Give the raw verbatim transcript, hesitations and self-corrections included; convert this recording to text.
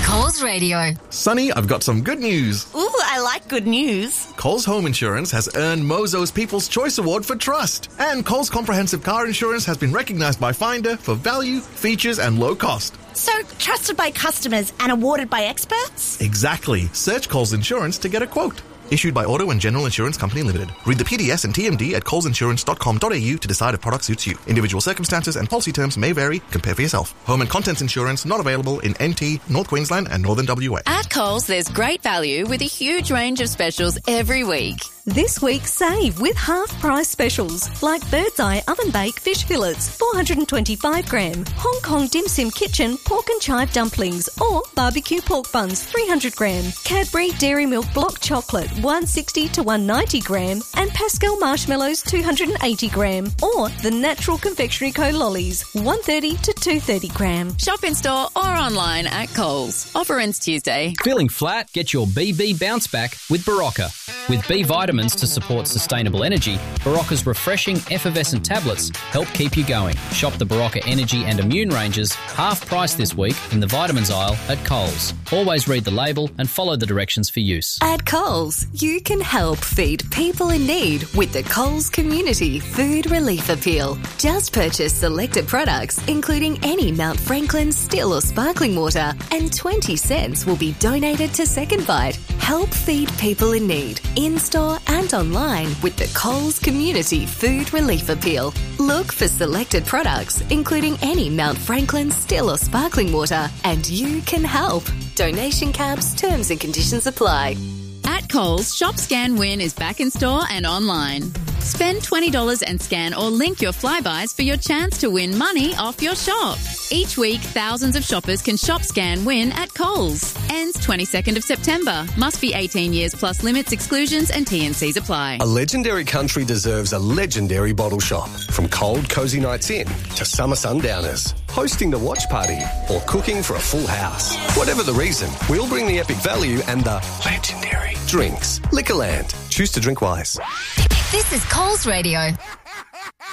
Coles Radio. Sonny, I've got some good news. Ooh, I like good news. Coles Home Insurance has earned Mozo's People's Choice Award for trust. And Coles Comprehensive Car Insurance has been recognised by Finder for value, features and low cost. So, trusted by customers and awarded by experts? Exactly. Search Coles Insurance to get a quote. Issued by Auto and General Insurance Company Limited. Read the P D S and T M D at coles insurance dot com dot a u to decide if product suits you. Individual circumstances and policy terms may vary. Compare for yourself. Home and contents insurance not available in N T, North Queensland and Northern W A. At Coles, there's great value with a huge range of specials every week. This week, save with half-price specials like Bird's Eye Oven Bake Fish Fillets, four hundred twenty-five gram, Hong Kong Dim Sim Kitchen Pork and Chive Dumplings or Barbecue Pork Buns, three hundred gram, Cadbury Dairy Milk Block Chocolate, one sixty to one ninety gram, and Pascal Marshmallows, two hundred eighty gram, or the Natural Confectionery Co. Lollies, one thirty to two thirty gram. Shop in store or online at Coles. Offer ends Tuesday. Feeling flat? Get your B B bounce back with Barocca. With B vitamins to support sustainable energy, Barocca's refreshing effervescent tablets help keep you going. Shop the Barocca Energy and Immune ranges half price this week in the vitamins aisle at Coles. Always read the label and follow the directions for use. At Coles, you can help feed people in need with the Coles Community Food Relief Appeal. Just purchase selected products, including any Mount Franklin still or sparkling water, and twenty cents will be donated to Second Bite. Help feed people in need, in-store and online with the Coles Community Food Relief Appeal. Look for selected products, including any Mount Franklin still or sparkling water, and you can help. Donation caps, terms and conditions apply. At Coles, Shop Scan Win is back in store and online. Spend twenty dollars and scan or link your Flybuys for your chance to win money off your shop. Each week, thousands of shoppers can Shop Scan Win at Coles. Ends twenty-second of September. Must be eighteen years plus limits, exclusions and T and Cs apply. A legendary country deserves a legendary bottle shop. From cold, cosy nights in to summer sundowners, hosting the watch party or cooking for a full house. Whatever the reason, we'll bring the epic value and the legendary drinks. Liquorland. Choose to drink wise. This is Coles Radio.